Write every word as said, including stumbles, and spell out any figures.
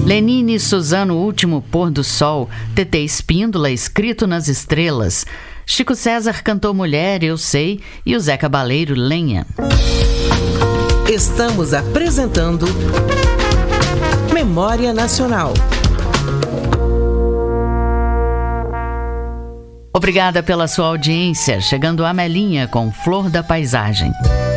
Lenine e Suzano, O Último Pôr do Sol. Tetê Espíndola, Escrito nas Estrelas. Chico César cantou Mulher, Eu Sei, e o Zé Cabaleiro, Lenha. Estamos apresentando Memória Nacional. Obrigada pela sua audiência. Chegando a Melinha com Flor da Paisagem.